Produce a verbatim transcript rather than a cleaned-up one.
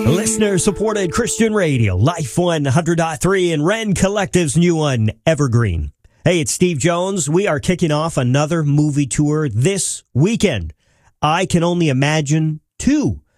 Listener-supported Christian radio, Life one hundred point three and Ren Collective's new one, Evergreen. Hey, it's Steve Jones. We are kicking off another movie tour this weekend. I Can Only Imagine two.